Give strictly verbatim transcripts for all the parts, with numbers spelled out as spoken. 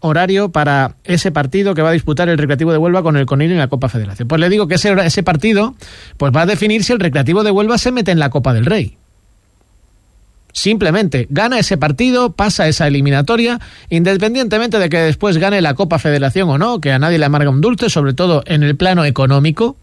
horario para ese partido que va a disputar el Recreativo de Huelva con el Conil en la Copa Federación. Pues le digo que ese, ese partido pues va a definir si el Recreativo de Huelva se mete en la Copa del Rey. Simplemente gana ese partido, pasa esa eliminatoria, independientemente de que después gane la Copa Federación o no, que a nadie le amarga un dulce, sobre todo en el plano económico.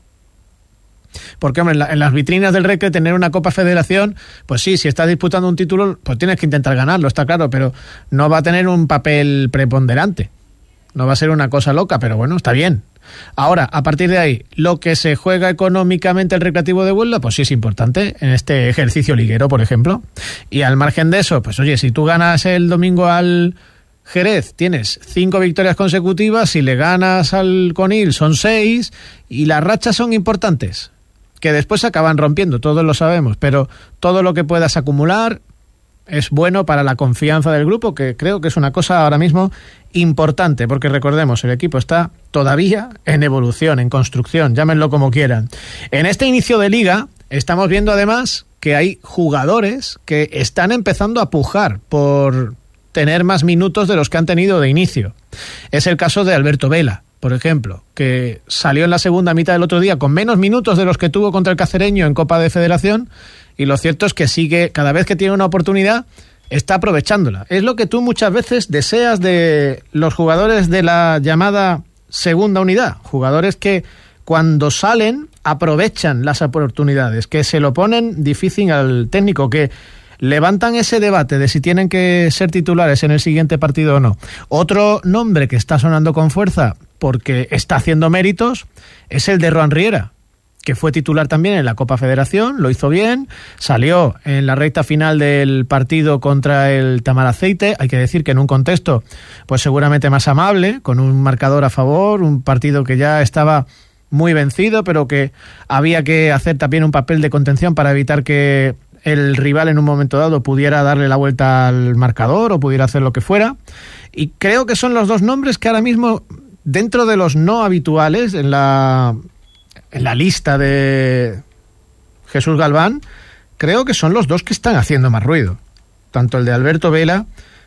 Porque, hombre, en, la, en las vitrinas del Recre tener una Copa Federación, pues sí, si estás disputando un título, pues tienes que intentar ganarlo, está claro, pero no va a tener un papel preponderante. No va a ser una cosa loca, pero bueno, está bien. Ahora, a partir de ahí, lo que se juega económicamente el Recreativo de Huelva, pues sí es importante en este ejercicio liguero, por ejemplo. Y al margen de eso, pues oye, si tú ganas el domingo al Jerez, tienes cinco victorias consecutivas, si le ganas al Conil son seis, y las rachas son importantes, que después se acaban rompiendo, todos lo sabemos, pero todo lo que puedas acumular es bueno para la confianza del grupo, que creo que es una cosa ahora mismo importante, porque recordemos, el equipo está todavía en evolución, en construcción, llámenlo como quieran. En este inicio de liga estamos viendo además que hay jugadores que están empezando a pujar por tener más minutos de los que han tenido de inicio. Es el caso de Alberto Vela, por ejemplo, que salió en la segunda mitad del otro día con menos minutos de los que tuvo contra el Cacereño en Copa de Federación, y lo cierto es que sigue, cada vez que tiene una oportunidad, está aprovechándola. Es lo que tú muchas veces deseas de los jugadores de la llamada segunda unidad, jugadores que cuando salen aprovechan las oportunidades, que se lo ponen difícil al técnico, que levantan ese debate de si tienen que ser titulares en el siguiente partido o no. Otro nombre que está sonando con fuerza porque está haciendo méritos es el de Roan Riera, que fue titular también en la Copa Federación, lo hizo bien, salió en la recta final del partido contra el Tamaraceite, hay que decir que en un contexto pues seguramente más amable, con un marcador a favor, un partido que ya estaba muy vencido, pero que había que hacer también un papel de contención para evitar que el rival en un momento dado pudiera darle la vuelta al marcador o pudiera hacer lo que fuera, y creo que son los dos nombres que ahora mismo, dentro de los no habituales en la, en la lista de Jesús Galván, creo que son los dos que están haciendo más ruido, tanto el de Alberto Vela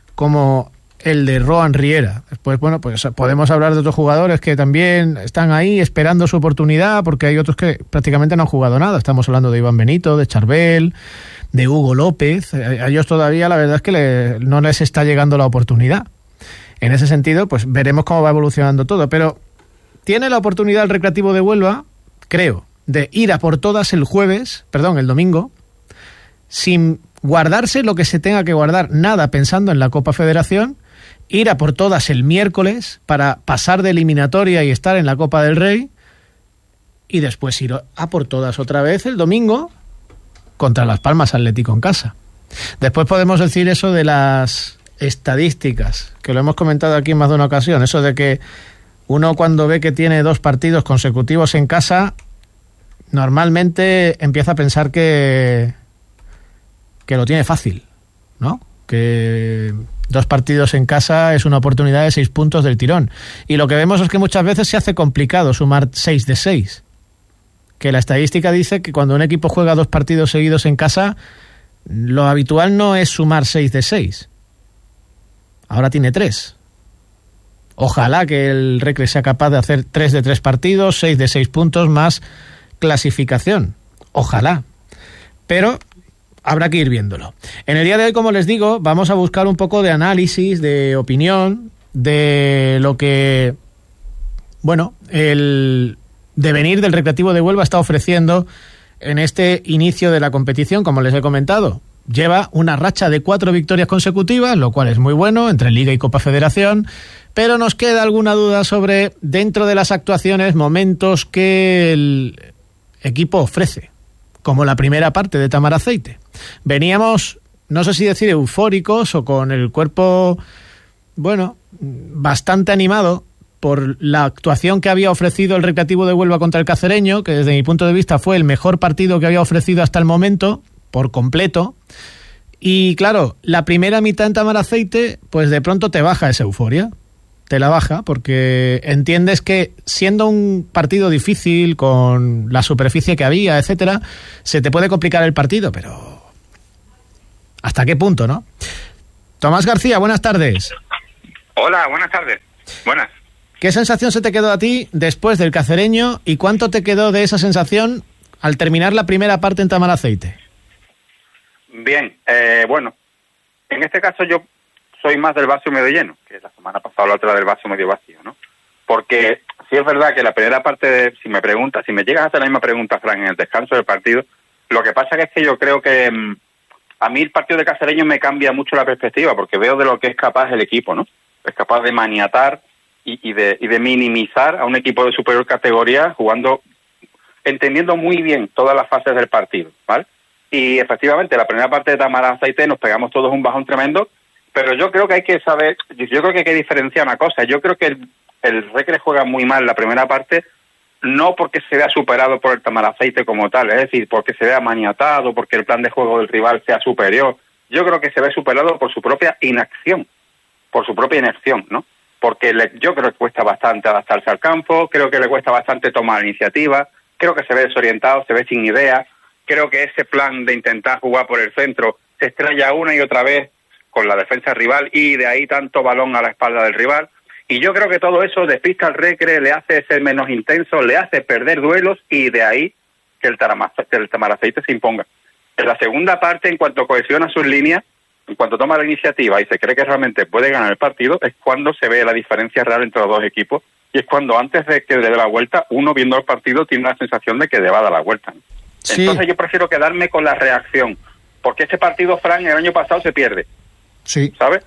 como el de Roan Riera. Después, bueno, pues podemos hablar de otros jugadores que también están ahí esperando su oportunidad, porque hay otros que prácticamente no han jugado nada. Estamos hablando de Iván Benito, de Charbel, de Hugo López. A ellos todavía la verdad es que le, no les está llegando la oportunidad. En ese sentido, pues veremos cómo va evolucionando todo, pero tiene la oportunidad el Recreativo de Huelva, creo, de ir a por todas el jueves, perdón, el domingo, sin guardarse lo que se tenga que guardar, nada pensando en la Copa Federación, ir a por todas el miércoles para pasar de eliminatoria y estar en la Copa del Rey, y después ir a por todas otra vez el domingo contra Las Palmas Atlético en casa. Después podemos decir eso de las estadísticas, que lo hemos comentado aquí en más de una ocasión, eso de que uno cuando ve que tiene dos partidos consecutivos en casa, normalmente empieza a pensar que que lo tiene fácil, ¿no? Que dos partidos en casa es una oportunidad de seis puntos del tirón. Y lo que vemos es que muchas veces se hace complicado sumar seis de seis. Que la estadística dice que cuando un equipo juega dos partidos seguidos en casa, lo habitual no es sumar seis de seis. Ahora tiene tres. Ojalá que el Recre sea capaz de hacer tres de tres partidos, seis de seis puntos más clasificación. Ojalá. Pero habrá que ir viéndolo. En el día de hoy, como les digo, vamos a buscar un poco de análisis, de opinión, de lo que, bueno, el devenir del Recreativo de Huelva está ofreciendo en este inicio de la competición. Como les he comentado, lleva una racha de cuatro victorias consecutivas, lo cual es muy bueno, entre Liga y Copa Federación, pero nos queda alguna duda sobre, dentro de las actuaciones, momentos que el equipo ofrece, como la primera parte de Tamaraceite. Veníamos, no sé si decir eufóricos o con el cuerpo, bueno, bastante animado por la actuación que había ofrecido el Recreativo de Huelva contra el Cacereño, que desde mi punto de vista fue el mejor partido que había ofrecido hasta el momento, por completo. Y claro, la primera mitad en Tamaraceite, pues de pronto te baja esa euforia. Te la baja porque entiendes que, siendo un partido difícil con la superficie que había, etcétera, se te puede complicar el partido, pero ¿hasta qué punto, no? Tomás García, buenas tardes. Hola, buenas tardes. Buenas. ¿Qué sensación se te quedó a ti después del Cacereño y cuánto te quedó de esa sensación al terminar la primera parte en Tamaraceite? Bien, eh, bueno, en este caso yo soy más del vaso medio lleno, que la semana pasada la otra del vaso medio vacío, ¿no? Porque sí es verdad que la primera parte, de, si me preguntas, si me llegas a hacer la misma pregunta, Fran, en el descanso del partido, lo que pasa es que yo creo que mmm, a mí el partido de Cacereño me cambia mucho la perspectiva, porque veo de lo que es capaz el equipo, ¿no? Es capaz de maniatar y, y, de, y de minimizar a un equipo de superior categoría jugando, entendiendo muy bien todas las fases del partido, ¿vale? Y efectivamente, la primera parte de Tamaraceite nos pegamos todos un bajón tremendo, pero yo creo que hay que saber, yo creo que hay que diferenciar una cosa. Yo creo que el, el Recre juega muy mal la primera parte, no porque se vea superado por el Tamaraceite como tal, es decir, porque se vea maniatado, porque el plan de juego del rival sea superior. Yo creo que se ve superado por su propia inacción, por su propia inacción, ¿no? Porque le, yo creo que cuesta bastante adaptarse al campo, creo que le cuesta bastante tomar iniciativa, creo que se ve desorientado, se ve sin idea. Creo que ese plan de intentar jugar por el centro se estrella una y otra vez con la defensa rival y de ahí tanto balón a la espalda del rival. Y yo creo que todo eso despista al Recre, le hace ser menos intenso, le hace perder duelos y de ahí que el, que el Tamaraceite se imponga. En la segunda parte, en cuanto cohesiona sus líneas, en cuanto toma la iniciativa y se cree que realmente puede ganar el partido, es cuando se ve la diferencia real entre los dos equipos y es cuando antes de que le dé la vuelta, uno viendo el partido tiene la sensación de que le va a dar la vuelta, ¿no? Sí. Entonces yo prefiero quedarme con la reacción, porque este partido, Fran, el año pasado se pierde. Sí. ¿Sabes?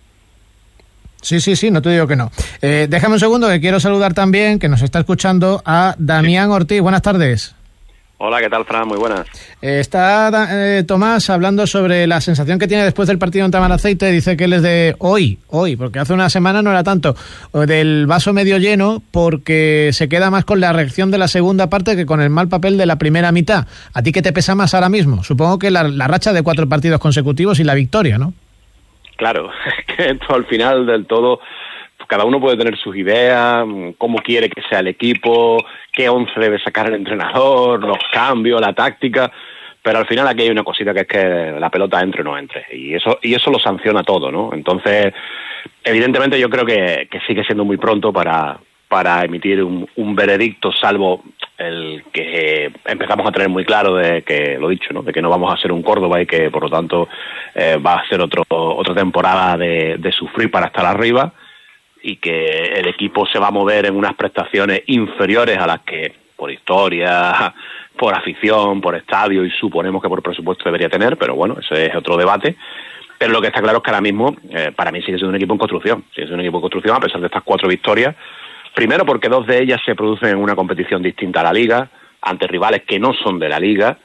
Sí, sí, sí, no te digo que no. Eh, déjame un segundo, que quiero saludar también, que nos está escuchando, a Damián Ortiz. Buenas tardes. Hola, ¿qué tal, Fran? Muy buenas. Eh, está eh, Tomás hablando sobre la sensación que tiene después del partido en Tamaraceite. Dice que él es de hoy, hoy, porque hace una semana no era tanto, del vaso medio lleno, porque se queda más con la reacción de la segunda parte que con el mal papel de la primera mitad. ¿A ti qué te pesa más ahora mismo? Supongo que la, la racha de cuatro partidos consecutivos y la victoria, ¿no? Claro, es que esto al final del todo, cada uno puede tener sus ideas, cómo quiere que sea el equipo, qué once debe sacar el entrenador, los cambios, la táctica, pero al final aquí hay una cosita que es que la pelota entre o no entre, y eso y eso lo sanciona todo, ¿no? Entonces, evidentemente yo creo que, que sigue siendo muy pronto para, para emitir un, un veredicto, salvo el que empezamos a tener muy claro de que, lo dicho, ¿no? De que no vamos a ser un Córdoba y que por lo tanto eh, va a ser otro otra temporada de, de sufrir para estar arriba, y que el equipo se va a mover en unas prestaciones inferiores a las que por historia, por afición, por estadio y suponemos que por presupuesto debería tener, pero bueno, ese es otro debate. Pero lo que está claro es que ahora mismo eh, para mí sigue siendo un equipo en construcción, sigue siendo un equipo en construcción a pesar de estas cuatro victorias. Primero porque dos de ellas se producen en una competición distinta a la Liga, ante rivales que no son de la Liga.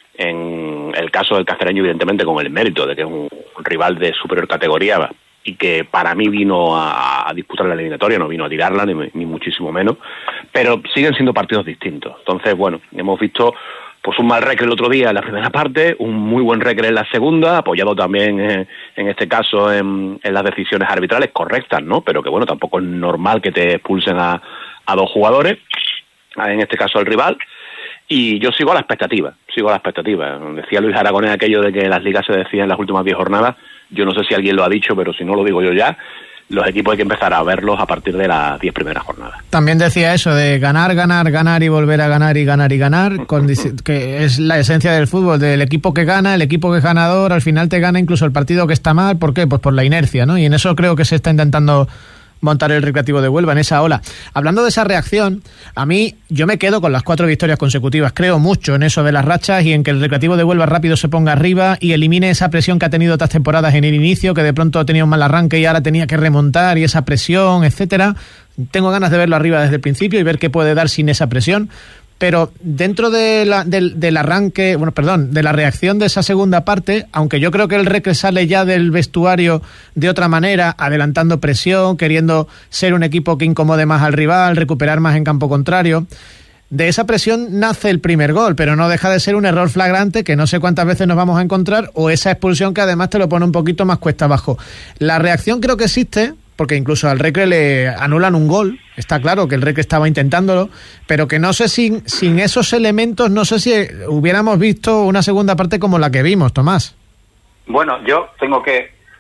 En el caso del Cacereño, evidentemente, con el mérito de que es un rival de superior categoría y que para mí vino a, a disputar la eliminatoria, no vino a tirarla, ni, ni muchísimo menos, pero siguen siendo partidos distintos. Entonces, bueno, hemos visto pues un mal Recre el otro día en la primera parte, un muy buen Recre en la segunda, apoyado también eh, en este caso en, en las decisiones arbitrales correctas, ¿no? Pero que bueno, tampoco es normal que te expulsen a, a dos jugadores, en este caso al rival. Y yo sigo a la expectativa, sigo a la expectativa. Decía Luis Aragonés aquello de que las ligas se decían en las últimas diez jornadas. Yo no sé si alguien lo ha dicho, pero si no lo digo yo ya. Los equipos hay que empezar a verlos a partir de las diez primeras jornadas. También decía eso de ganar, ganar, ganar y volver a ganar y ganar y ganar, con, que es la esencia del fútbol, del equipo que gana, el equipo que es ganador, al final te gana incluso el partido que está mal. ¿Por qué? Pues por la inercia, ¿no? Y en eso creo que se está intentando montar el Recreativo de Huelva, en esa ola. Hablando de esa reacción, a mí, yo me quedo con las cuatro victorias consecutivas. Creo mucho en eso de las rachas y en que el Recreativo de Huelva rápido se ponga arriba y elimine esa presión que ha tenido otras temporadas en el inicio, que de pronto tenía un mal arranque y ahora tenía que remontar, y esa presión, etcétera. Tengo ganas de verlo arriba desde el principio y ver qué puede dar sin esa presión. Pero dentro de la, del, del arranque, bueno, perdón, de la reacción de esa segunda parte, aunque yo creo que el Recre sale ya del vestuario de otra manera, adelantando presión, queriendo ser un equipo que incomode más al rival, recuperar más en campo contrario, de esa presión nace el primer gol, pero no deja de ser un error flagrante que no sé cuántas veces nos vamos a encontrar, o esa expulsión que además te lo pone un poquito más cuesta abajo. La reacción creo que existe, porque incluso al Recre le anulan un gol. Está claro que el Recre estaba intentándolo, pero que no sé si sin esos elementos, no sé si hubiéramos visto una segunda parte como la que vimos, Tomás. Bueno, yo tengo que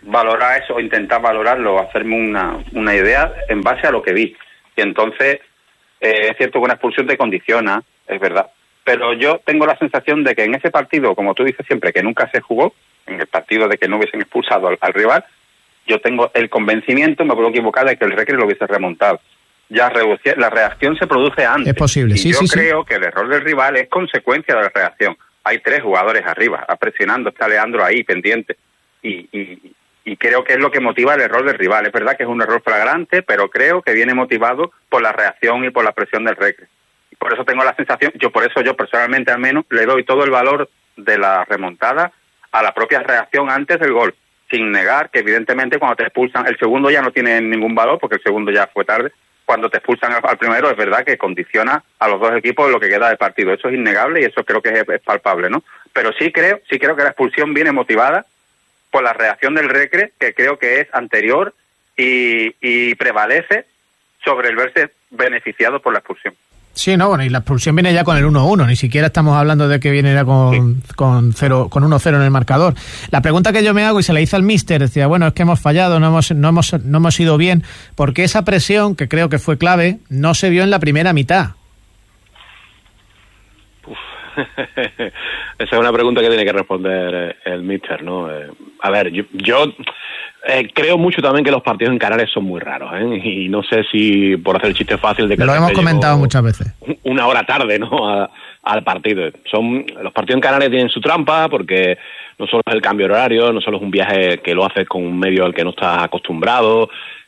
valorar eso, intentar valorarlo, hacerme una, una idea en base a lo que vi. Y entonces, eh, es cierto que una expulsión te condiciona, es verdad. Pero yo tengo la sensación de que en ese partido, como tú dices siempre, que nunca se jugó, en el partido de que no hubiesen expulsado al, al rival, yo tengo el convencimiento, me puedo equivocar, de que el Recre lo hubiese remontado. Ya reducir, la reacción se produce antes. Es posible, y sí, yo sí, creo sí. que el error del rival es consecuencia de la reacción. Hay tres jugadores arriba, está presionando, está Leandro ahí pendiente. Y, y, y creo que es lo que motiva el error del rival. Es verdad que es un error flagrante, pero creo que viene motivado por la reacción y por la presión del Recre. Y por eso tengo la sensación, yo por eso yo personalmente al menos le doy todo el valor de la remontada a la propia reacción antes del gol, sin negar que evidentemente cuando te expulsan, el segundo ya no tiene ningún valor porque el segundo ya fue tarde. Cuando te expulsan al primero es verdad que condiciona a los dos equipos lo que queda del partido. Eso es innegable y eso creo que es, es palpable, ¿no? Pero sí creo, sí creo que la expulsión viene motivada por la reacción del Recre, que creo que es anterior y, y prevalece sobre el verse beneficiado por la expulsión. Sí, no, bueno, y la expulsión viene ya con el uno uno, ni siquiera estamos hablando de que viene ya con, sí. con, cero, con uno cero en el marcador. La pregunta que yo me hago, y se la hice al míster, decía, bueno, es que hemos fallado, no hemos, no hemos, no hemos ido bien, porque esa presión, que creo que fue clave, no se vio en la primera mitad. Uf. Esa es una pregunta que tiene que responder el míster, ¿no? Eh, a ver, yo... yo... Eh, creo mucho también que los partidos en Canarias son muy raros, ¿eh? Y no sé si por hacer el chiste fácil de que lo hemos comentado muchas veces, una hora tarde, ¿no? A, al partido. Son los partidos en Canarias tienen su trampa porque no solo es el cambio horario, no solo es un viaje que lo haces con un medio al que no estás acostumbrado,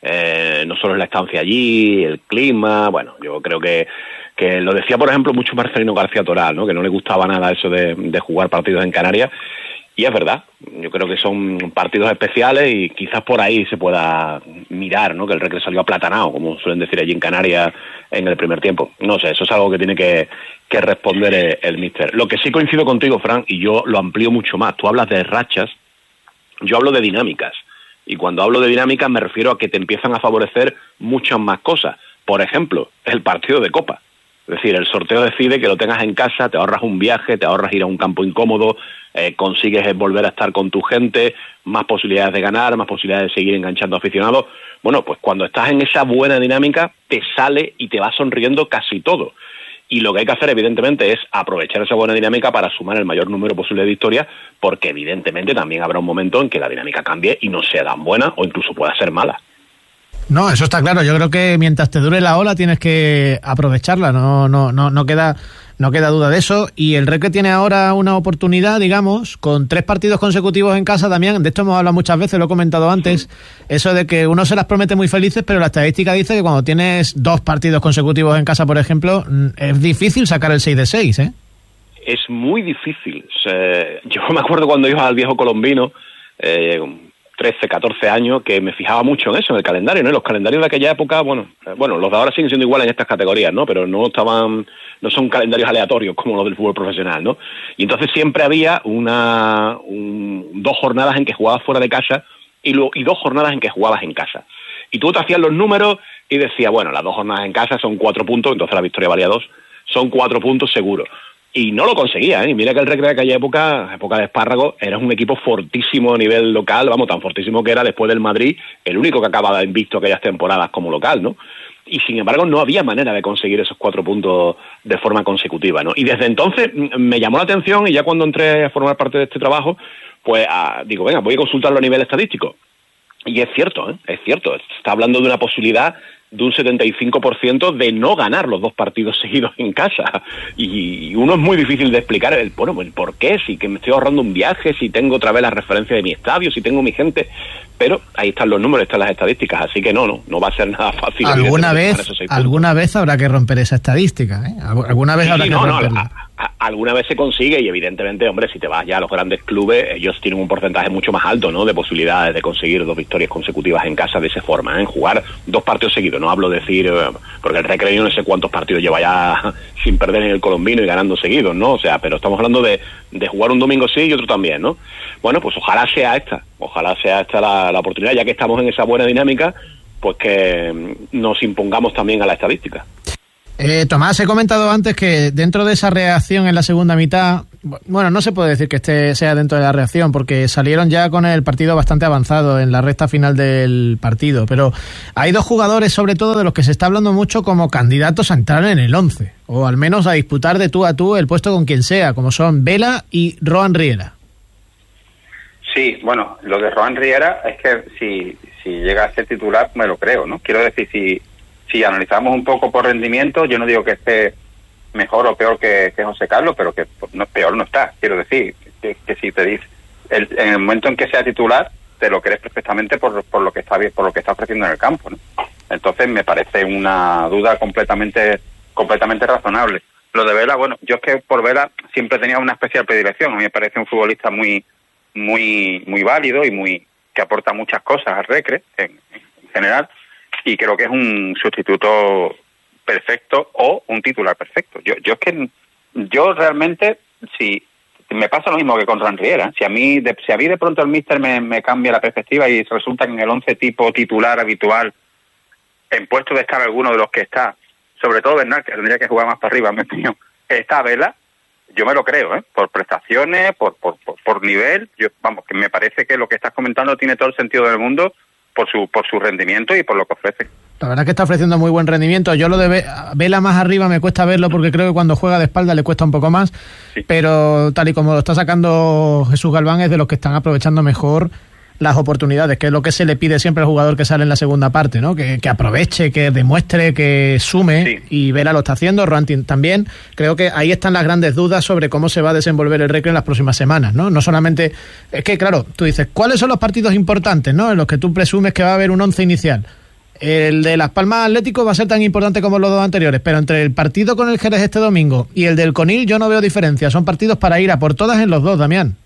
eh, no solo es la estancia allí, el clima. Bueno, yo creo que que lo decía, por ejemplo, mucho Marcelino García Toral, ¿no? Que no le gustaba nada eso de, de jugar partidos en Canarias. Y es verdad, yo creo que son partidos especiales y quizás por ahí se pueda mirar, ¿no? Que el Recre salió aplatanado, como suelen decir allí en Canarias en el primer tiempo. No sé, eso es algo que tiene que, que responder el, el míster. Lo que sí coincido contigo, Fran, y yo lo amplío mucho más. Tú hablas de rachas, yo hablo de dinámicas. Y cuando hablo de dinámicas me refiero a que te empiezan a favorecer muchas más cosas. Por ejemplo, el partido de Copa. Es decir, el sorteo decide que lo tengas en casa, te ahorras un viaje, te ahorras ir a un campo incómodo, eh, consigues volver a estar con tu gente, más posibilidades de ganar, más posibilidades de seguir enganchando aficionados. Bueno, pues cuando estás en esa buena dinámica, te sale y te va sonriendo casi todo. Y lo que hay que hacer, evidentemente, es aprovechar esa buena dinámica para sumar el mayor número posible de victorias, porque evidentemente también habrá un momento en que la dinámica cambie y no sea tan buena o incluso pueda ser mala. No, eso está claro. Yo creo que mientras te dure la ola tienes que aprovecharla. No, no, no, no queda, no queda duda de eso. Y el Recre tiene ahora una oportunidad, digamos, con tres partidos consecutivos en casa también. De esto hemos hablado muchas veces, lo he comentado antes. Eso de que uno se las promete muy felices, pero la estadística dice que cuando tienes dos partidos consecutivos en casa, por ejemplo, es difícil sacar el seis de seis, ¿eh? Es muy difícil. O sea, yo me acuerdo cuando iba al viejo colombino, eh, trece, catorce años, que me fijaba mucho en eso, en el calendario, ¿no? Y los calendarios de aquella época, bueno, bueno, los de ahora siguen siendo iguales en estas categorías, ¿no? Pero no estaban, no son calendarios aleatorios como los del fútbol profesional, ¿no? Y entonces siempre había una, un, dos jornadas en que jugabas fuera de casa y, lo, y dos jornadas en que jugabas en casa. Y tú te hacías los números y decías, bueno, las dos jornadas en casa son cuatro puntos, entonces la victoria valía dos, son cuatro puntos seguros. Y no lo conseguía, ¿eh? Y mira que el Recre de aquella época, época de Espárrago, era un equipo fortísimo a nivel local, vamos, tan fortísimo que era después del Madrid, el único que acababa invicto aquellas temporadas como local, ¿no? Y sin embargo no había manera de conseguir esos cuatro puntos de forma consecutiva, ¿no? Y desde entonces me llamó la atención y ya cuando entré a formar parte de este trabajo, pues ah, digo, venga, voy a consultarlo a nivel estadístico. Y es cierto, ¿eh? Es cierto, está hablando de una posibilidad de un setenta y cinco por ciento de no ganar los dos partidos seguidos en casa. Y uno es muy difícil de explicar el, bueno, el por qué, si que me estoy ahorrando un viaje, si tengo otra vez la referencia de mi estadio, si tengo mi gente. Pero ahí están los números, están las estadísticas, así que no, no, no va a ser nada fácil. Alguna vez, alguna vez habrá que romper esa estadística, ¿eh? Alguna vez sí, habrá sí, que no, romperla. No, a, a, alguna vez se consigue y evidentemente, hombre, si te vas ya a los grandes clubes, ellos tienen un porcentaje mucho más alto, ¿no? De posibilidades de conseguir dos victorias consecutivas en casa de esa forma, ¿eh? En jugar dos partidos seguidos, no hablo de decir, porque el Recre no sé cuántos partidos lleva ya sin perder en el colombino y ganando seguidos, ¿no? O sea, pero estamos hablando de, de jugar un domingo sí y otro también, ¿no? Bueno, pues ojalá sea esta, ojalá sea esta la, la oportunidad, ya que estamos en esa buena dinámica, pues que nos impongamos también a la estadística. Eh, Tomás, he comentado antes que dentro de esa reacción en la segunda mitad, Bueno, no se puede decir que este sea dentro de la reacción, porque salieron ya con el partido bastante avanzado en la recta final del partido, pero hay dos jugadores, sobre todo, de los que se está hablando mucho como candidatos a entrar en el once, o al menos a disputar de tú a tú el puesto con quien sea, como son Vela y Rohan Riera. Sí, bueno, lo de Rohan Riera es que si, si llega a ser titular, me lo creo, ¿no? Quiero decir, si, si analizamos un poco por rendimiento, yo no digo que esté mejor o peor que, que José Carlos, pero que no, peor no está. Quiero decir que, que si te dice el, en el momento en que sea titular, te lo crees perfectamente por, por lo que está bien, por lo que está ofreciendo en el campo, ¿no? Entonces me parece una duda completamente completamente razonable. Lo de Vela, bueno, yo es que por Vela siempre tenía una especial predilección. A mí me parece un futbolista muy muy muy válido y muy que aporta muchas cosas al Recre en, en general, y creo que es un sustituto perfecto o un titular perfecto. Yo yo es que yo realmente, si me pasa lo mismo que con Rohan Riera, si a mí de, si a mí de pronto el míster me, me cambia la perspectiva y resulta que en el once tipo titular habitual, en puesto de estar alguno de los que está, sobre todo Bernal, que tendría que jugar más para arriba, en mi opinión, está Vela, yo me lo creo, ¿eh? Por prestaciones, por, por por por nivel, yo vamos, que me parece que lo que estás comentando tiene todo el sentido del mundo por su por su rendimiento y por lo que ofrece. La verdad es que está ofreciendo muy buen rendimiento. Yo lo de Vela más arriba me cuesta verlo porque creo que cuando juega de espalda le cuesta un poco más, sí. Pero tal y como lo está sacando Jesús Galván es de los que están aprovechando mejor las oportunidades, que es lo que se le pide siempre al jugador que sale en la segunda parte, ¿no? Que, que aproveche, que demuestre, que sume, sí. Y Vela lo está haciendo, Rohan también. Creo que ahí están las grandes dudas sobre cómo se va a desenvolver el Recre en las próximas semanas, ¿no? No solamente, es que claro, tú dices, ¿cuáles son los partidos importantes, ¿no? En los que tú presumes que va a haber un once inicial. El de Las Palmas Atlético va a ser tan importante como los dos anteriores, pero entre el partido con el Jerez este domingo y el del Conil yo no veo diferencia. Son partidos para ir a por todas en los dos, Damián.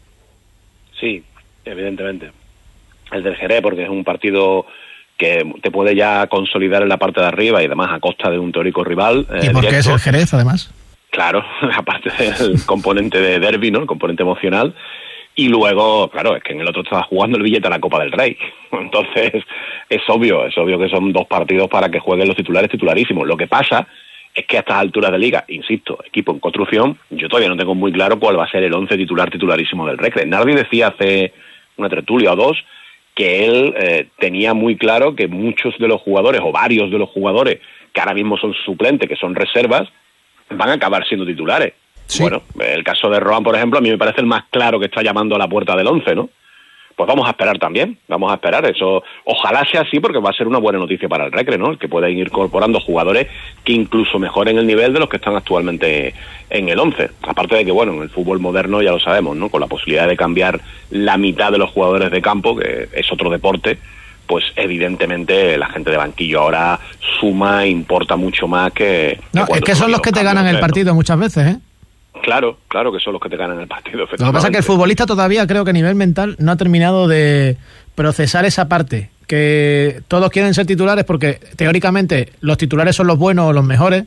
Sí, evidentemente. El del Jerez, porque es un partido que te puede ya consolidar en la parte de arriba y además a costa de un teórico rival. ¿Y eh, por qué es el Jerez, además? Claro, aparte del componente de derbi, ¿no? El componente emocional. Y luego, claro, es que en el otro estaba jugando el billete a la Copa del Rey. Entonces, es obvio, es obvio que son dos partidos para que jueguen los titulares titularísimos. Lo que pasa es que a estas alturas de liga, insisto, equipo en construcción, yo todavía no tengo muy claro cuál va a ser el once titular titularísimo del Recre. Nardi decía hace una tertulia o dos que él eh, tenía muy claro que muchos de los jugadores, o varios de los jugadores que ahora mismo son suplentes, que son reservas, van a acabar siendo titulares. Sí. Bueno, el caso de Rohan, por ejemplo, a mí me parece el más claro que está llamando a la puerta del once, ¿no? Pues vamos a esperar también, vamos a esperar eso. Ojalá sea así, porque va a ser una buena noticia para el Recre, ¿no? El que puedan ir incorporando jugadores que incluso mejoren el nivel de los que están actualmente en el once. Aparte de que, bueno, en el fútbol moderno ya lo sabemos, ¿no? Con la posibilidad de cambiar la mitad de los jugadores de campo, que es otro deporte, pues evidentemente la gente de banquillo ahora suma, importa mucho más que... No, que es que son los que te ganan el partido muchas veces, ¿eh? Claro, claro que son los que te ganan el partido. Lo que pasa es que el futbolista todavía, creo que a nivel mental, no ha terminado de procesar esa parte, que todos quieren ser titulares porque teóricamente los titulares son los buenos o los mejores,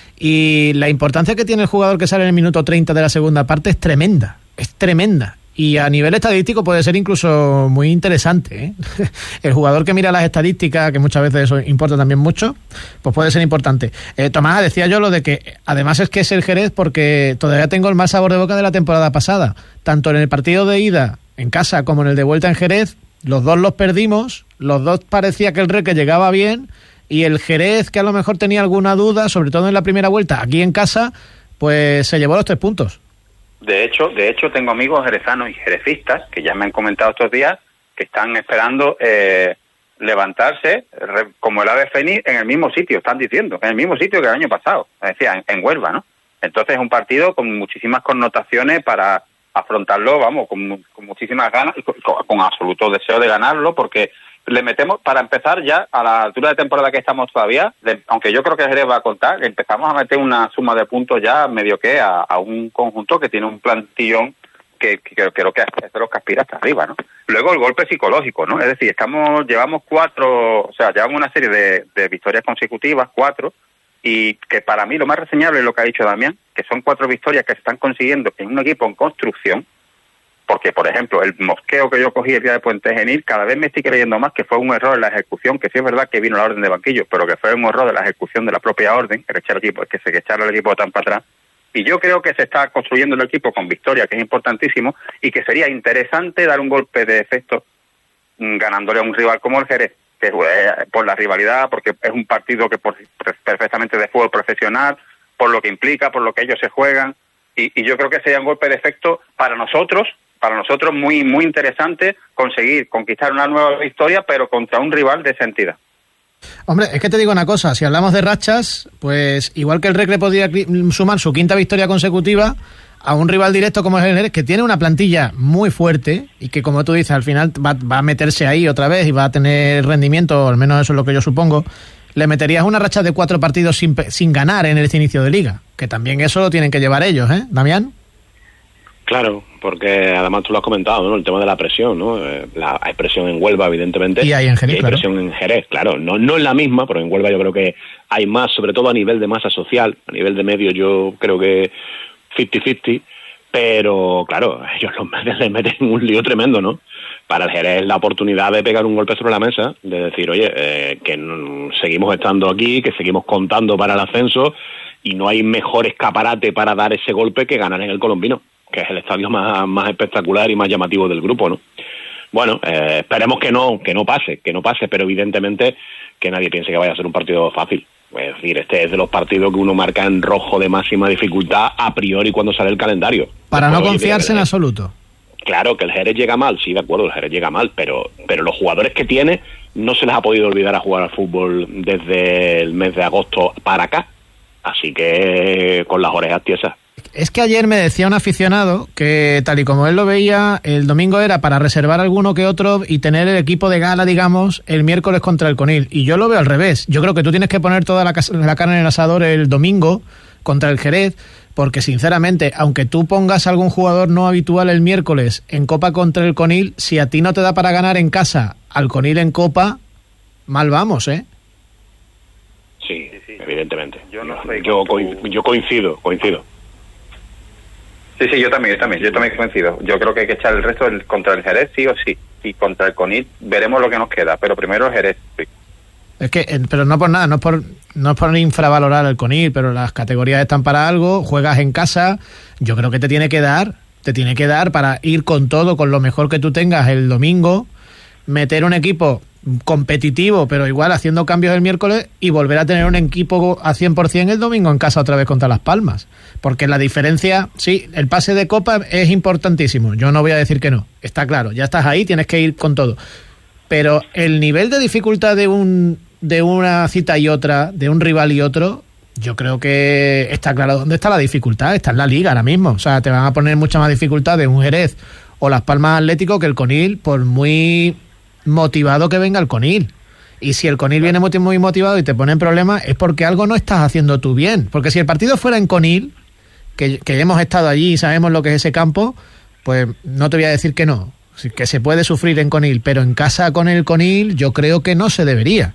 y la importancia que tiene el jugador que sale en el minuto treinta de la segunda parte es tremenda, es tremenda. Y a nivel estadístico puede ser incluso muy interesante, ¿eh? El jugador que mira las estadísticas, que muchas veces eso importa también mucho, pues puede ser importante. Eh, Tomás, decía yo lo de que además es que es el Jerez porque todavía tengo el mal sabor de boca de la temporada pasada. Tanto en el partido de ida en casa como en el de vuelta en Jerez, los dos los perdimos, los dos parecía que el Recre llegaba bien, y el Jerez, que a lo mejor tenía alguna duda, sobre todo en la primera vuelta, aquí en casa, pues se llevó los tres puntos. De hecho, de hecho tengo amigos jerezanos y jerecistas que ya me han comentado estos días que están esperando eh, levantarse re, como el ave fénix en el mismo sitio, están diciendo, en el mismo sitio que el año pasado, es decir, en, en Huelva, ¿no? Entonces es un partido con muchísimas connotaciones para afrontarlo, vamos, con, con muchísimas ganas y con, con absoluto deseo de ganarlo, porque le metemos, para empezar ya, a la altura de temporada que estamos todavía, de, aunque yo creo que Jerez va a contar, empezamos a meter una suma de puntos ya medio que a, a un conjunto que tiene un plantillón que, que, que creo que es de los que aspira hasta arriba, ¿no? Luego el golpe psicológico, ¿no? Es decir, estamos llevamos cuatro, o sea, llevamos una serie de, de victorias consecutivas, cuatro, y que para mí lo más reseñable es lo que ha dicho Damián, que son cuatro victorias que se están consiguiendo en un equipo en construcción. Porque, por ejemplo, el mosqueo que yo cogí el día de Puente Genil, cada vez me estoy creyendo más que fue un error en la ejecución, que sí es verdad que vino la orden de banquillo, pero que fue un error de la ejecución de la propia orden, que echar el equipo, que se echara el equipo tan para atrás, Y yo creo que se está construyendo el equipo con victoria, que es importantísimo, y que sería interesante dar un golpe de efecto mmm, ganándole a un rival como el Jerez, que eh, por la rivalidad, porque es un partido que por, perfectamente de fútbol profesional, por lo que implica, por lo que ellos se juegan, y, y yo creo que sería un golpe de efecto para nosotros, para nosotros muy muy interesante conseguir conquistar una nueva victoria, pero contra un rival de esa entidad. Hombre, es que te digo una cosa, si hablamos de rachas, pues igual que el Recre podría sumar su quinta victoria consecutiva a un rival directo como es el Jerez, que tiene una plantilla muy fuerte y que, como tú dices, al final va, va a meterse ahí otra vez y va a tener rendimiento, al menos eso es lo que yo supongo, le meterías una racha de cuatro partidos sin, sin ganar en este inicio de liga, que también eso lo tienen que llevar ellos, ¿eh, Damián? Claro, porque además tú lo has comentado, ¿no? El tema de la presión, ¿no? Eh, la, hay presión en Huelva, evidentemente. Y hay en Jerez, y hay claro. presión en Jerez, claro. No, no es la misma, pero en Huelva yo creo que hay más, sobre todo a nivel de masa social. A nivel de medio yo creo que cincuenta cincuenta, pero claro, ellos los meten, les meten un lío tremendo, ¿no? Para el Jerez la oportunidad de pegar un golpe sobre la mesa, de decir, oye, eh, que no, seguimos estando aquí, que seguimos contando para el ascenso, y no hay mejor escaparate para dar ese golpe que ganar en el Colombino, que es el estadio más, más espectacular y más llamativo del grupo, ¿no? Bueno, eh, esperemos que no, que no pase, que no pase, pero evidentemente que nadie piense que vaya a ser un partido fácil. Es decir, este es de los partidos que uno marca en rojo de máxima dificultad a priori cuando sale el calendario. Para Después, no oye, confiarse en Jerez, absoluto. Claro, que el Jerez llega mal, sí, de acuerdo, el Jerez llega mal, pero, pero los jugadores que tiene no se les ha podido olvidar a jugar al fútbol desde el mes de agosto para acá. Así que con las orejas tiesas. Es que ayer me decía un aficionado que, tal y como él lo veía, el domingo era para reservar alguno que otro y tener el equipo de gala, digamos, el miércoles contra el Conil. Y yo lo veo al revés. Yo creo que tú tienes que poner toda la, la carne en el asador el domingo contra el Jerez, porque sinceramente, aunque tú pongas a algún jugador no habitual el miércoles en Copa contra el Conil, si a ti no te da para ganar en casa al Conil en Copa, mal vamos, ¿eh? Sí, sí, sí. Evidentemente. Yo, no yo, co yo coincido, coincido. Sí, sí, yo también, yo también, yo también coincido. Yo creo que hay que echar el resto del, contra el Jerez, sí o sí. Y contra el Conil veremos lo que nos queda, pero primero el Jerez, sí. Es que, pero no por nada, no es por, no es por infravalorar el Conil, pero las categorías están para algo, juegas en casa, yo creo que te tiene que dar, te tiene que dar para ir con todo, con lo mejor que tú tengas el domingo, meter un equipo competitivo, pero igual haciendo cambios el miércoles y volver a tener un equipo a cien por ciento el domingo en casa otra vez contra Las Palmas. Porque la diferencia, sí, el pase de Copa es importantísimo, yo no voy a decir que no, está claro, ya estás ahí, tienes que ir con todo. Pero el nivel de dificultad de un de una cita y otra, de un rival y otro, yo creo que está claro dónde está la dificultad, está en la liga ahora mismo. O sea, te van a poner mucha más dificultad de un Jerez o Las Palmas Atlético que el Conil, por muy motivado que venga el Conil. Y si el Conil viene muy, muy motivado y te pone en problemas, es porque algo no estás haciendo tú bien. Porque si el partido fuera en Conil, que, que hemos estado allí y sabemos lo que es ese campo, pues no te voy a decir que no, que se puede sufrir en Conil, pero en casa con el Conil yo creo que no se debería.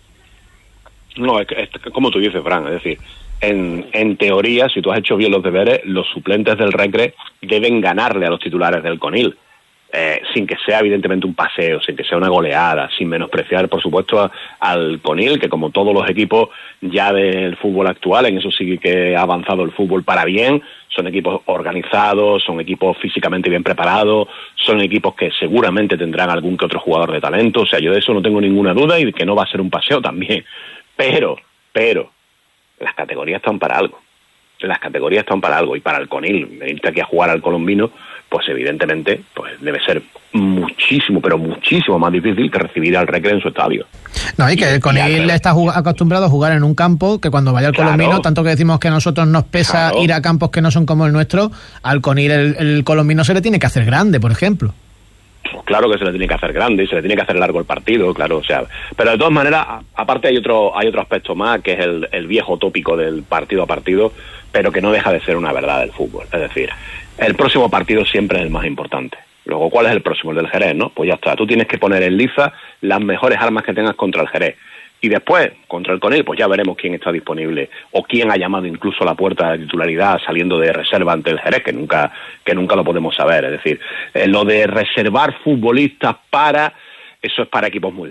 No, es, que, es como tú dices, Fran, es decir, en, en teoría, si tú has hecho bien los deberes, los suplentes del Recre deben ganarle a los titulares del Conil, eh, sin que sea evidentemente un paseo, sin que sea una goleada, sin menospreciar, por supuesto, a, al Conil, que como todos los equipos ya del fútbol actual, en eso sí que ha avanzado el fútbol para bien, son equipos organizados, son equipos físicamente bien preparados, son equipos que seguramente tendrán algún que otro jugador de talento, o sea, yo de eso no tengo ninguna duda y que no va a ser un paseo también. Pero, pero, las categorías están para algo. Las categorías están para algo. Y para el Conil, venirte aquí a jugar al Colombino, pues evidentemente pues debe ser muchísimo, pero muchísimo más difícil que recibir al Recre en su estadio. No, y que el Conil está acostumbrado a jugar en un campo que cuando vaya al claro. Colombino, tanto que decimos que a nosotros nos pesa claro. ir a campos que no son como el nuestro, al Conil el, el Colombino se le tiene que hacer grande, por ejemplo. Pues claro que se le tiene que hacer grande y se le tiene que hacer largo el partido, claro, o sea, pero de todas maneras, aparte hay otro hay otro aspecto más, que es el, el viejo tópico del partido a partido, pero que no deja de ser una verdad del fútbol, es decir, el próximo partido siempre es el más importante. Luego, ¿cuál es el próximo? El del Jerez, ¿no? Pues ya está, tú tienes que poner en liza las mejores armas que tengas contra el Jerez. Y después, contra el Conil, pues ya veremos quién está disponible o quién ha llamado incluso a la puerta de titularidad saliendo de reserva ante el Jerez, que nunca que nunca lo podemos saber. Es decir, eh, lo de reservar futbolistas para... Eso es para equipos muy grandes.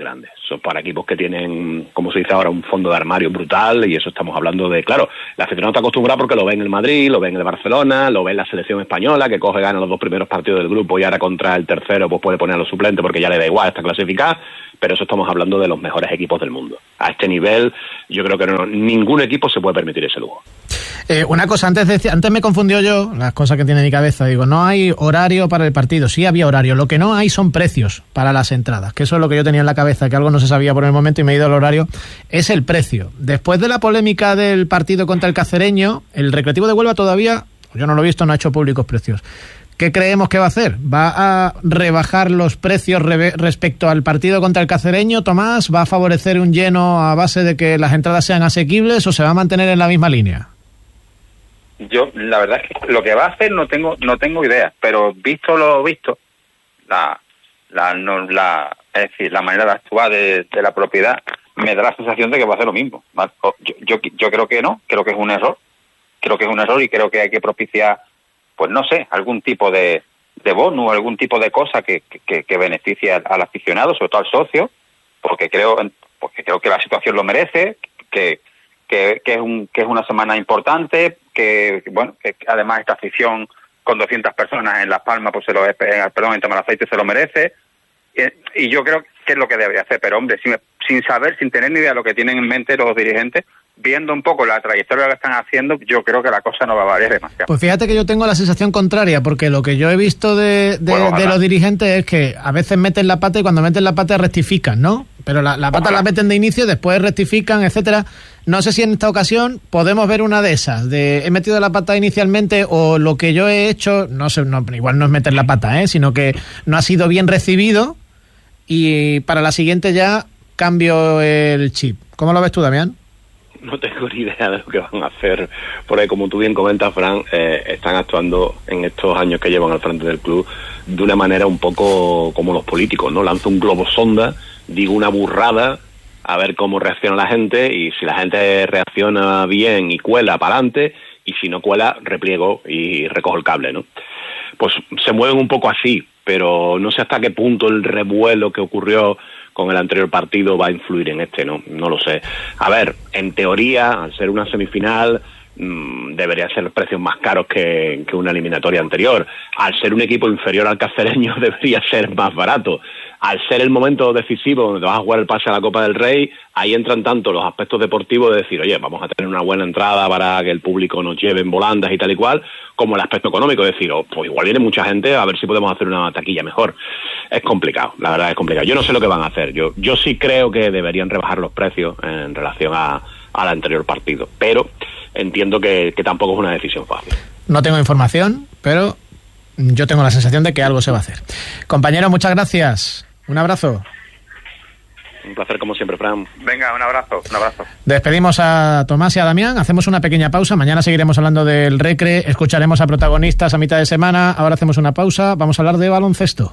Son para equipos que tienen, como se dice ahora, un fondo de armario brutal, y eso estamos hablando de, claro, la aficionado está acostumbrado porque lo ve en el Madrid, lo ve en el Barcelona, lo ve en la selección española, que coge, gana los dos primeros partidos del grupo y ahora contra el tercero pues puede poner a los suplentes porque ya le da igual, está clasificado, pero eso estamos hablando de los mejores equipos del mundo. A este nivel yo creo que no, ningún equipo se puede permitir ese lujo. Eh, una cosa, antes de, antes me confundió yo, las cosas que tiene en mi cabeza, digo, no hay horario para el partido, sí había horario, lo que no hay son precios para las entradas, que eso es lo que yo tenía en la cabeza, que algo no se sabía por el momento y me he ido al horario, es el precio. Después de la polémica del partido contra el Cacereño, el Recreativo de Huelva todavía, yo no lo he visto, no ha hecho públicos precios. ¿Qué creemos que va a hacer? ¿Va a rebajar los precios re- respecto al partido contra el Cacereño, Tomás? ¿Va a favorecer un lleno a base de que las entradas sean asequibles o se va a mantener en la misma línea? Yo, la verdad es que lo que va a hacer no tengo no tengo idea, pero visto lo visto, la la, no, la es decir, la manera de actuar de, de la propiedad, me da la sensación de que va a hacer lo mismo. Yo, yo, yo creo que no, creo que es un error, creo que es un error y creo que hay que propiciar, pues no sé, algún tipo de, de bono, algún tipo de cosa que, que, que beneficie al, al aficionado, sobre todo al socio, porque creo, porque creo que la situación lo merece, que Que, que es un que es una semana importante, que bueno, que además esta afición con doscientas personas en Las Palmas, pues se lo, perdón, en Tamaraceite se lo merece, y, y yo creo que es lo que debería hacer, pero hombre, sin, sin saber, sin tener ni idea de lo que tienen en mente los dirigentes, viendo un poco la trayectoria que están haciendo, yo creo que la cosa no va a variar demasiado. Pues fíjate que yo tengo la sensación contraria, porque lo que yo he visto de, de, bueno, de los dirigentes es que a veces meten la pata y cuando meten la pata rectifican, ¿no? Pero la, la pata ojalá la meten de inicio, después rectifican, etcétera. No sé si en esta ocasión podemos ver una de esas, de he metido la pata inicialmente o lo que yo he hecho, no sé, no, igual no es meter la pata, ¿eh? Sino que no ha sido bien recibido y para la siguiente ya cambio el chip. ¿Cómo lo ves tú, Damián? No tengo ni idea de lo que van a hacer, porque como tú bien comentas, Fran, eh, están actuando en estos años que llevan al frente del club de una manera un poco como los políticos, ¿no? Lanzo un globo sonda, digo una burrada, a ver cómo reacciona la gente, y si la gente reacciona bien y cuela, para adelante, y si no cuela, repliego y recojo el cable, ¿no? Pues se mueven un poco así, pero no sé hasta qué punto el revuelo que ocurrió con el anterior partido va a influir en este, no no lo sé. A ver, en teoría, al ser una semifinal, mmm, deberían ser los precios más caros que, que una eliminatoria anterior. Al ser un equipo inferior al Cacereño, debería ser más barato. Al ser el momento decisivo donde te vas a jugar el pase a la Copa del Rey, ahí entran tanto los aspectos deportivos de decir, oye, vamos a tener una buena entrada para que el público nos lleve en volandas y tal y cual, como el aspecto económico, de decir, oh, pues igual viene mucha gente, a ver si podemos hacer una taquilla mejor. Es complicado, la verdad es complicado. Yo no sé lo que van a hacer. Yo yo sí creo que deberían rebajar los precios en relación a, al anterior partido, pero entiendo que, que tampoco es una decisión fácil. No tengo información, pero yo tengo la sensación de que algo se va a hacer. Compañero, muchas gracias. Un abrazo. Un placer como siempre, Fran. Venga, un abrazo, un abrazo. Despedimos a Tomás y a Damián, hacemos una pequeña pausa, mañana seguiremos hablando del Recre, escucharemos a protagonistas a mitad de semana, ahora hacemos una pausa, vamos a hablar de baloncesto.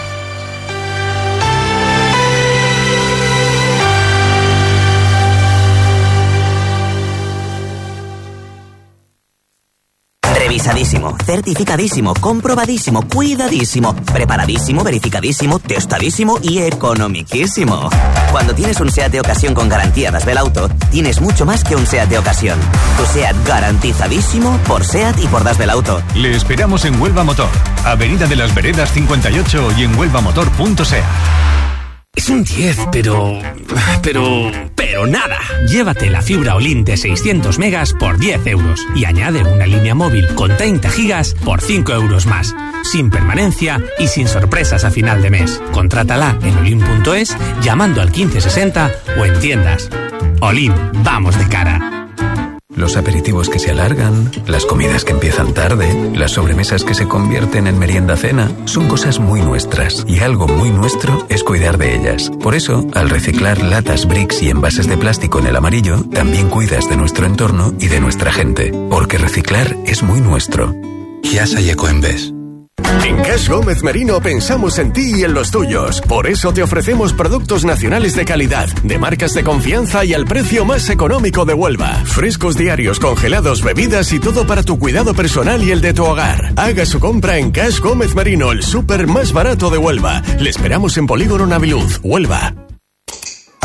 Revisadísimo, certificadísimo, comprobadísimo, cuidadísimo, preparadísimo, verificadísimo, testadísimo y economiquísimo. Cuando tienes un SEAT de ocasión con garantía Das Belauto, tienes mucho más que un SEAT de ocasión. Tu SEAT garantizadísimo por SEAT y por Das Belauto. Le esperamos en Huelva Motor, Avenida de las Veredas cincuenta y ocho y en huelva motor punto sea. Es un diez, pero... pero... pero nada. Llévate la fibra Olin de seiscientos megas por diez euros y añade una línea móvil con treinta gigas por cinco euros más. Sin permanencia y sin sorpresas a final de mes. Contrátala en olin punto es llamando al quince sesenta o en tiendas. Olin, vamos de cara. Los aperitivos que se alargan, las comidas que empiezan tarde, las sobremesas que se convierten en merienda-cena, son cosas muy nuestras, y algo muy nuestro es cuidar de ellas. Por eso, al reciclar latas, bricks y envases de plástico en el amarillo, también cuidas de nuestro entorno y de nuestra gente, porque reciclar es muy nuestro. Yasa y Ecoembes. En Cash Gómez Merino pensamos en ti y en los tuyos. Por eso te ofrecemos productos nacionales de calidad, de marcas de confianza y al precio más económico de Huelva. Frescos diarios, congelados, bebidas y todo para tu cuidado personal y el de tu hogar. Haga su compra en Cash Gómez Merino, el súper más barato de Huelva. Le esperamos en Polígono Naviluz, Huelva.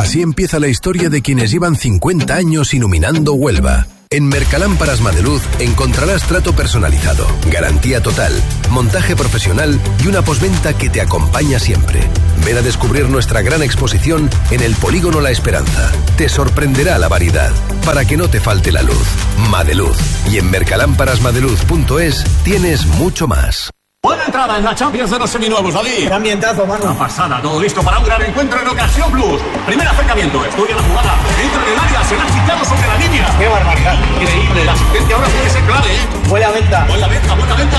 Así empieza la historia de quienes llevan cincuenta años iluminando Huelva. En Mercalámparas Madeluz encontrarás trato personalizado, garantía total, montaje profesional y una postventa que te acompaña siempre. Ven a descubrir nuestra gran exposición en el Polígono La Esperanza. Te sorprenderá la variedad, para que no te falte la luz. Madeluz. Y en mercalámparas madeluz punto es tienes mucho más. Buena entrada en la Champions de los seminuevos, David. Qué ambientazo, mano. Una pasada, todo listo para un gran encuentro en Ocasión Plus. Primer acercamiento, estudia la jugada, entra en el área, se la ha chicado sobre la línea. Qué barbaridad. Increíble, la asistencia ahora puede ser clave, ¿eh? Buena venta. Buena venta, buena venta,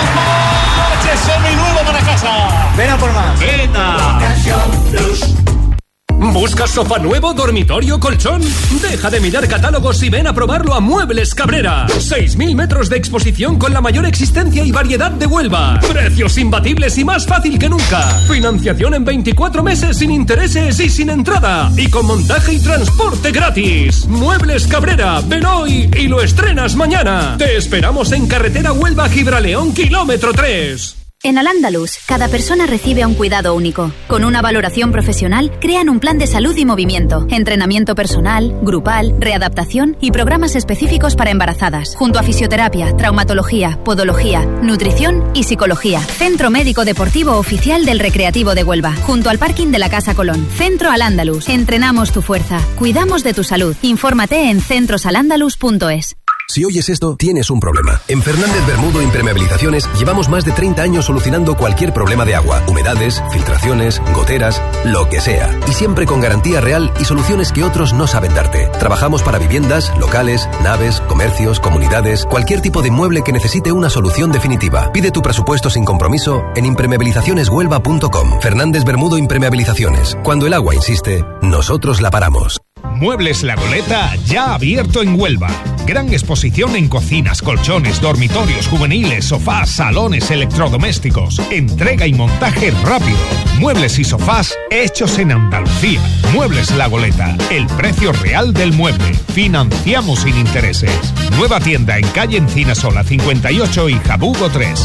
ojo. ¡Coche seminuevo para casa! Ven a por más. Venta. Ocasión Plus. ¿Buscas sofá nuevo, dormitorio, colchón? Deja de mirar catálogos y ven a probarlo a Muebles Cabrera. seis mil metros de exposición con la mayor existencia y variedad de Huelva. Precios imbatibles y más fácil que nunca. Financiación en veinticuatro meses sin intereses y sin entrada. Y con montaje y transporte gratis. Muebles Cabrera, ven hoy y lo estrenas mañana. Te esperamos en carretera Huelva-Gibraleón, kilómetro tres. En Al-Ándalus, cada persona recibe un cuidado único. Con una valoración profesional, crean un plan de salud y movimiento, entrenamiento personal, grupal, readaptación y programas específicos para embarazadas, junto a fisioterapia, traumatología, podología, nutrición y psicología. Centro Médico Deportivo Oficial del Recreativo de Huelva, junto al parking de la Casa Colón. Centro Al-Ándalus. Entrenamos tu fuerza. Cuidamos de tu salud. Infórmate en centros al ándalus punto es. Si oyes esto, tienes un problema. En Fernández Bermudo Impermeabilizaciones llevamos más de treinta años solucionando cualquier problema de agua, humedades, filtraciones, goteras, lo que sea. Y siempre con garantía real y soluciones que otros no saben darte. Trabajamos para viviendas, locales, naves, comercios, comunidades, cualquier tipo de mueble que necesite una solución definitiva. Pide tu presupuesto sin compromiso en impermeabilizaciones huelva punto com. Fernández Bermudo Impermeabilizaciones. Cuando el agua insiste, nosotros la paramos. Muebles La Goleta ya abierto en Huelva. Gran exposición en cocinas, colchones, dormitorios, juveniles, sofás, salones, electrodomésticos. Entrega y montaje rápido. Muebles y sofás hechos en Andalucía. Muebles La Goleta. El precio real del mueble. Financiamos sin intereses. Nueva tienda en calle Encinasola cincuenta y ocho y Jabugo tres.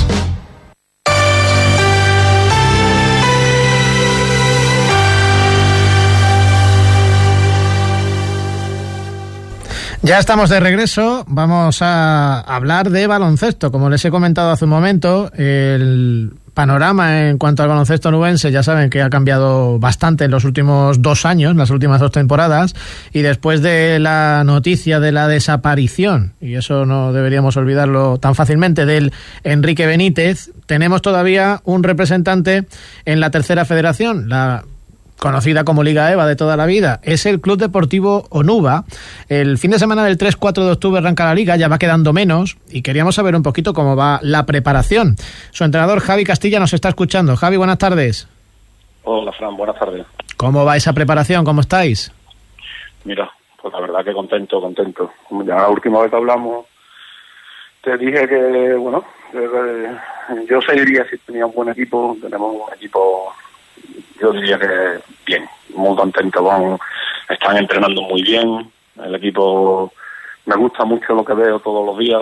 Ya estamos de regreso, vamos a hablar de baloncesto. Como les he comentado hace un momento, el panorama en cuanto al baloncesto nubense ya saben que ha cambiado bastante en los últimos dos años, las últimas dos temporadas, y después de la noticia de la desaparición, y eso no deberíamos olvidarlo tan fácilmente, del Enrique Benítez, tenemos todavía un representante en la tercera federación, la conocida como Liga EVA de toda la vida, es el Club Deportivo Onuba. El fin de semana del tres cuatro de octubre arranca la Liga, ya va quedando menos, y queríamos saber un poquito cómo va la preparación. Su entrenador Javi Castilla nos está escuchando. Javi, buenas tardes. Hola, Fran, buenas tardes. ¿Cómo va esa preparación? ¿Cómo estáis? Mira, pues la verdad que contento, contento. Como ya la última vez que hablamos, te dije que, bueno, que, que yo seguiría si tenía un buen equipo. Tenemos un equipo, yo diría que bien, muy contento. Vamos, están entrenando muy bien. El equipo, me gusta mucho lo que veo todos los días.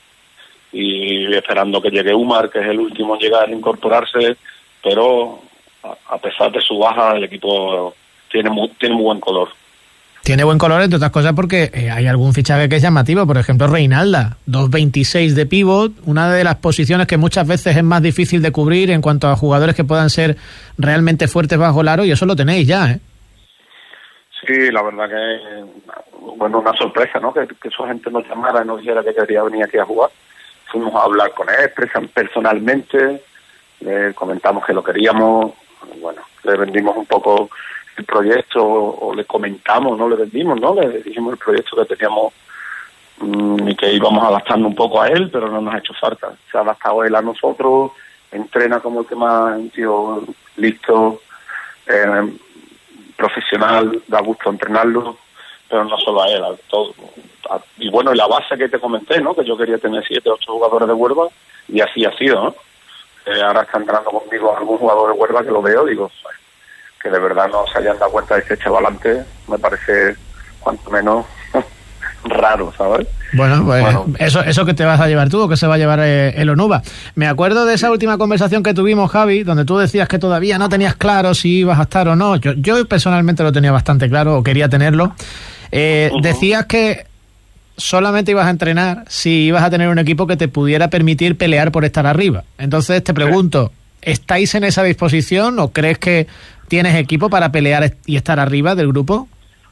Y esperando que llegue Umar, que es el último en llegar a incorporarse. Pero a, a pesar de su baja, el equipo tiene muy, tiene muy buen color. Tiene buen color, entre otras cosas, porque eh, hay algún fichaje que es llamativo. Por ejemplo, Reinalda, dos veintiséis de pívot, una de las posiciones que muchas veces es más difícil de cubrir en cuanto a jugadores que puedan ser realmente fuertes bajo el aro, y eso lo tenéis ya, ¿eh? Sí, la verdad que, bueno, una sorpresa, ¿no? Que, que esa gente nos llamara y nos dijera que quería venir aquí a jugar. Fuimos a hablar con él personalmente, le comentamos que lo queríamos, bueno, le vendimos un poco el proyecto, o le comentamos, no le vendimos, ¿no? Le dijimos el proyecto que teníamos mmm, y que íbamos adaptando un poco a él, pero no nos ha hecho falta. Se ha adaptado él a nosotros, entrena como el que más, un tío listo, eh, profesional, da gusto entrenarlo, pero no solo a él, a todo. A, y bueno, y la base que te comenté, ¿no? Que yo quería tener siete, ocho jugadores de Huelva, y así ha sido, ¿no? Eh, ahora está entrando conmigo algún jugador de Huelva que lo veo, digo, que de verdad no se hayan dado cuenta de ese chaval antes, me parece cuanto menos raro, ¿sabes? Bueno, pues bueno. Eso, eso que te vas a llevar tú o que se va a llevar eh, el Onuba. Me acuerdo de esa última conversación que tuvimos, Javi, donde tú decías que todavía no tenías claro si ibas a estar o no. Yo, yo personalmente lo tenía bastante claro, o quería tenerlo. Eh, uh-huh. Decías que solamente ibas a entrenar si ibas a tener un equipo que te pudiera permitir pelear por estar arriba. Entonces te pregunto, ¿estáis en esa disposición o crees que tienes equipo para pelear y estar arriba del grupo?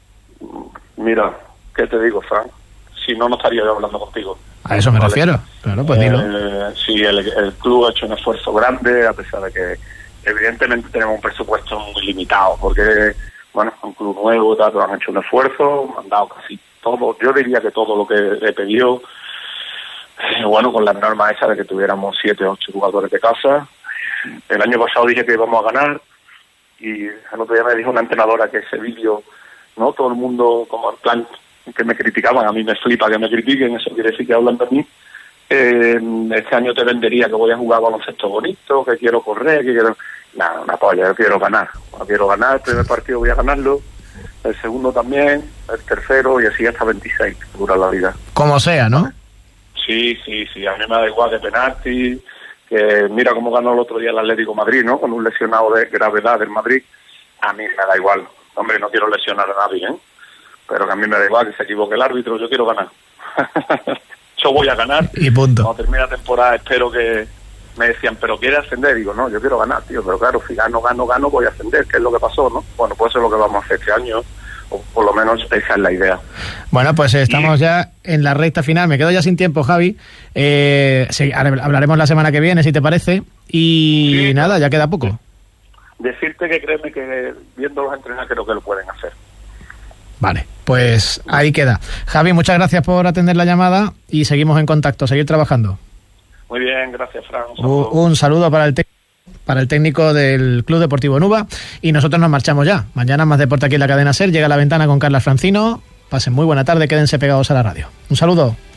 Mira, ¿qué te digo, Fran? Si no, no estaría yo hablando contigo. A eso me ¿vale? refiero. Claro, pues dilo. Eh, sí, el, el club ha hecho un esfuerzo grande, a pesar de que evidentemente tenemos un presupuesto muy limitado, porque, bueno, un club nuevo, tal, han hecho un esfuerzo, han dado casi todo, yo diría que todo lo que he pedido, eh, bueno, con las normas esas de que tuviéramos siete o ocho jugadores de casa. El año pasado dije que íbamos a ganar, y el otro día me dijo una entrenadora que ese vídeo, ¿no? Todo el mundo, como en plan, que me criticaban, a mí me flipa que me critiquen, eso quiere decir que hablan de mí. Eh, este año te vendería que voy a jugar baloncesto bonito, que quiero correr, que quiero... Nada, una polla, yo quiero ganar. Yo quiero ganar, el primer partido voy a ganarlo, el segundo también, el tercero y así hasta veintiséis, que dura la vida. Como sea, ¿no? Sí, sí, sí, a mí me da igual de penalti, que mira cómo ganó el otro día el Atlético de Madrid, ¿no? Con un lesionado de gravedad del Madrid, a mí me da igual. Hombre, no quiero lesionar a nadie, ¿eh? Pero que a mí me da igual que se equivoque el árbitro, yo quiero ganar. Yo voy a ganar. Y punto. Cuando termine la temporada espero que... Me decían, ¿pero quiere ascender? Digo, no, yo quiero ganar, tío. Pero claro, si gano, gano, gano, voy a ascender, que es lo que pasó, ¿no? Bueno, pues eso es lo que vamos a hacer este año, o por lo menos esa es la idea. Bueno, pues estamos y... ya en la recta final. Me quedo ya sin tiempo, Javi. Eh, sí, hablaremos la semana que viene, si te parece. Y sí, nada, ya queda poco. Decirte que créeme que viéndolos entrenar creo que lo pueden hacer. Vale, pues ahí queda. Javi, muchas gracias por atender la llamada y seguimos en contacto, seguir trabajando. Muy bien, gracias, Fran. Un saludo, un saludo para, el te- para el técnico del Club Deportivo Onuba y nosotros nos marchamos ya. Mañana más deporte aquí en la cadena SER. Llega a La Ventana con Carla Francino. Pasen muy buena tarde, quédense pegados a la radio. Un saludo.